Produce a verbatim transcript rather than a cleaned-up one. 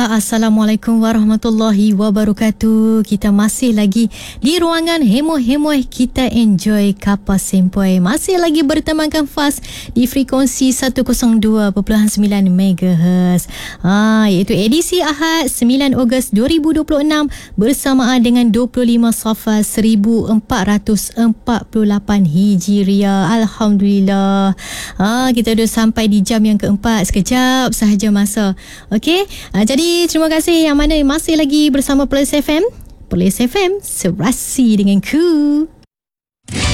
Assalamualaikum warahmatullahi wabarakatuh. Kita masih lagi di ruangan Hemo-Hemo Kita Enjoy Kapal Sempoi. Masih lagi bertemankan Faz di frekuensi seratus dua perpuluhan sembilan megahertz. Ha, iaitu edisi Ahad sembilan Ogos dua ribu dua puluh enam bersamaan dengan dua puluh lima Safar seribu empat ratus empat puluh lapan Hijriah. Alhamdulillah. Ha, kita dah sampai di jam yang keempat. Sekejap sahaja masa. Okey. Ha, jadi terima kasih yang mana masih lagi bersama Perlis F M. Perlis F M, serasi dengan ku.